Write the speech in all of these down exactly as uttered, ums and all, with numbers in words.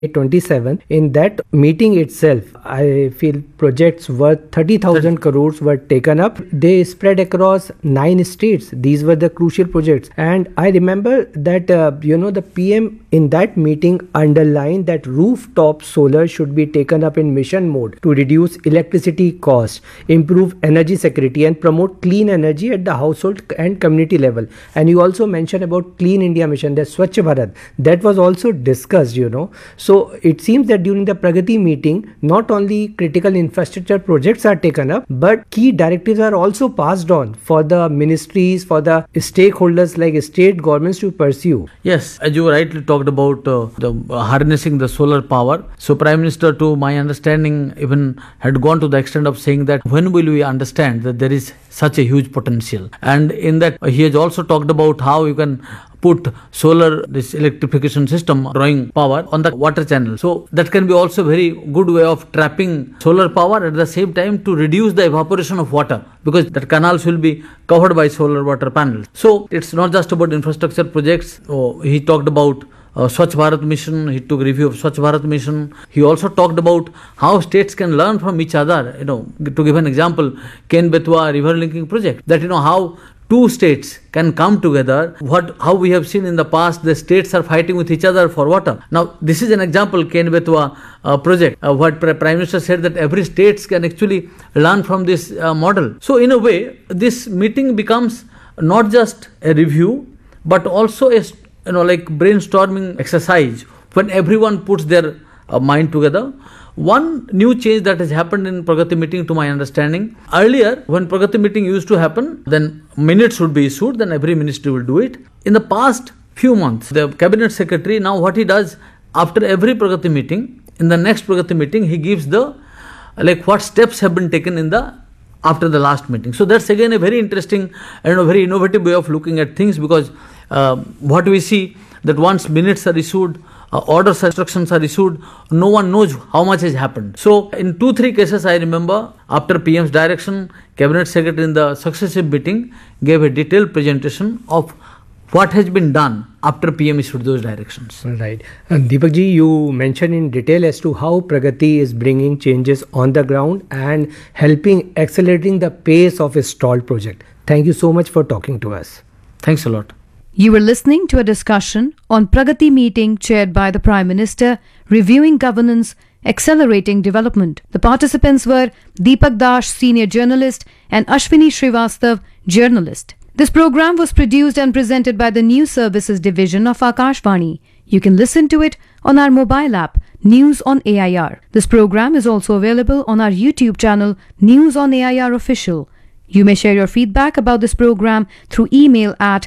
twenty-seven. In that meeting itself, I feel projects worth thirty thousand crores were taken up. They spread across nine states. These were the crucial projects. And I remember that, uh, you know, the P M in that meeting underlined that rooftop solar should be taken up in mission mode to reduce electricity costs, improve energy security, and promote clean energy at the household and community level. And you also mentioned about Clean India Mission, the Swachh Bharat. That was also discussed, you know. So So it seems that during the Pragati meeting, not only critical infrastructure projects are taken up, but key directives are also passed on for the ministries, for the stakeholders like state governments to pursue. Yes, as you rightly talked about uh, the uh, harnessing the solar power. So Prime Minister, to my understanding, even had gone to the extent of saying that when will we understand that there is such a huge potential? And in that, uh, he has also talked about how you can put solar, this electrification system, drawing power on the water channel. So that can be also a very good way of trapping solar power at the same time to reduce the evaporation of water, because that canals will be covered by solar water panels. So it's not just about infrastructure projects. Oh, he talked about Uh, Swachh Bharat Mission. He took review of Swachh Bharat Mission. He also talked about how states can learn from each other. You know, to give an example, Ken-Betwa river linking project. That, you know, how two states can come together. What how we have seen in the past, the states are fighting with each other for water. Now, this is an example, Ken-Betwa uh, project. Uh, what Prime Minister said, that every states can actually learn from this uh, model. So, in a way, this meeting becomes not just a review, but also a you know, like brainstorming exercise when everyone puts their uh, mind together. One new change that has happened in Pragati meeting, to my understanding, earlier when Pragati meeting used to happen, then minutes would be issued, then every ministry will do it. In the past few months, the cabinet secretary, now what he does, after every Pragati meeting, in the next Pragati meeting, he gives the, like what steps have been taken in the after the last meeting. So that's again a very interesting and a very innovative way of looking at things, because uh, what we see that once minutes are issued, uh, orders, instructions are issued, no one knows how much has happened. So in two, three cases, I remember after P M's direction, Cabinet Secretary in the successive meeting gave a detailed presentation of what has been done after P M issued those directions. Right. Uh, Deepak ji, you mentioned in detail as to how Pragati is bringing changes on the ground and helping accelerating the pace of a stalled project. Thank you so much for talking to us. Thanks a lot. You were listening to a discussion on Pragati meeting chaired by the Prime Minister, reviewing governance, accelerating development. The participants were Deepak Dash, senior journalist, and Ashwini Srivastav, journalist. This program was produced and presented by the News Services Division of Akashvani. You can listen to it on our mobile app, News on A I R. This program is also available on our YouTube channel, News on A I R Official. You may share your feedback about this program through email at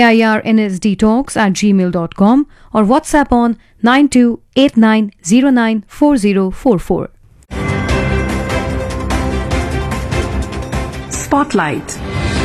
airnsdtalks at gmail dot com or WhatsApp on nine two eight nine zero nine four zero four four. Spotlight.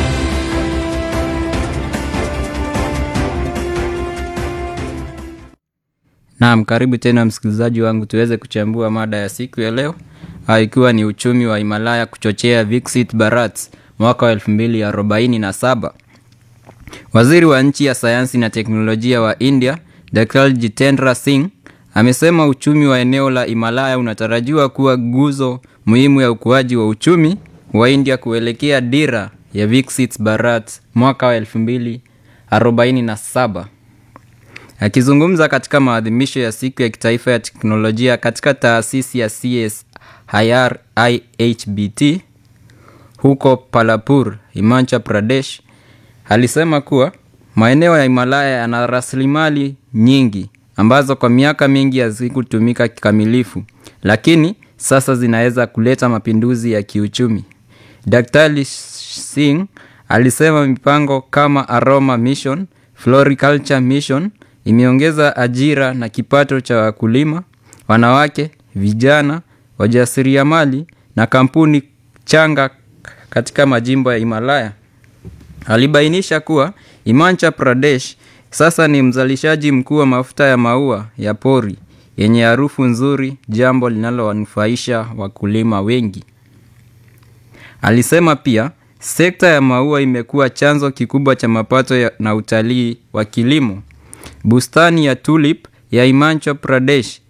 Naam, karibu tena msikilizaji wangu tuweze kuchambua mada ya siku ya leo, ikiwa ni uchumi wa Himalaya kuchochea Viksit Bharat mwaka wa elfu mbili arobaini na saba. Waziri wa nchi ya sayansi na teknolojia wa India, Daktari Jitendra Singh, amesema uchumi wa eneo la Himalaya unatarajiwa kuwa nguzo muhimu ya ukuaji wa uchumi wa India kuelekea dira ya Viksit Bharat mwaka wa elfu mbili arobaini na saba. Akizungumza katika maadhimisho ya siku ya kitaifa ya teknolojia katika taasisi ya C S I R I H B T huko Palapur, Himachal Pradesh, alisema kuwa maeneo ya Himalaya yana rasilimali nyingi ambazo kwa miaka mingi hazikutumika kikamilifu, lakini sasa zinaweza kuleta mapinduzi ya kiuchumi. Daktari Singh alisema mipango kama Aroma Mission, Floriculture Mission imeongeza ajira na kipato cha wakulima, wanawake, vijana, wajasiriamali na kampuni changa katika majimbo ya Himalaya. Alibainisha kuwa Himachal Pradesh sasa ni mzalishaji mkuu wa mafuta ya maua ya pori yenye harufu nzuri, jambo linalowanufaisha wakulima wengi. Alisema pia sekta ya maua imekuwa chanzo kikubwa cha mapato ya na utalii wa kilimo. Bustani ya tulip ya Himachal Pradesh